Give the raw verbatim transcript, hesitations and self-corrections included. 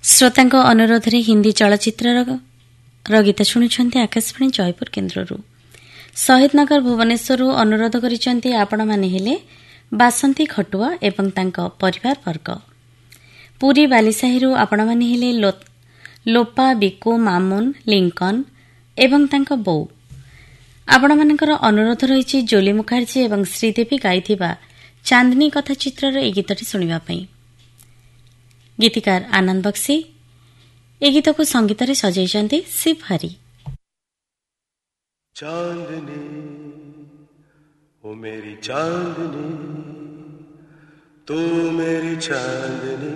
ଶ୍ରୋତାଙ୍କ ଅନୁରୋଧରେ ହିନ୍ଦୀ ଚଳଚ୍ଚିତ୍ରର ଗୀତ ଶୁଣୁଛନ୍ତି ଆକାଶବାଣୀ ଜୟପୁର କେନ୍ଦ୍ରରୁ। ଶହୀଦନଗର ଭୁବନେଶ୍ୱରରୁ ଅନୁରୋଧ କରିଛନ୍ତି ଆପଣମାନେ ହେଲେ ବାସନ୍ତୀ ଖଟୁଆ ଏବଂ ତାଙ୍କ ପରିବାର ବର୍ଗ। ପୁରୀ ବାଲିସାହିରୁ ଆପଣମାନେ ହେଲେ ଲୋପା, ବିକୁ, ମାମୁନ, ଲିଙ୍କନ ଏବଂ ତାଙ୍କ ବୋଉ। ଆପଣମାନଙ୍କର ଅନୁରୋଧ ରହିଛି ଜୋଲି ମୁଖାର୍ଜୀ ଏବଂ ଶ୍ରୀଦେବୀ ଗାଇଥିବା ଚାନ୍ଦନୀ କଥା ଚିତ୍ରର ଏହି ଗୀତଟି ଶୁଣିବା ପାଇଁ। ଗୀତିକାର ଆନନ୍ଦ ବକ୍ସି। ଏ ଗୀତକୁ ସଙ୍ଗୀତରେ ସଜାଇଛନ୍ତି ଶିବ ହରି। चांदनी ओ मेरी चांदनी तू मेरी चांदनी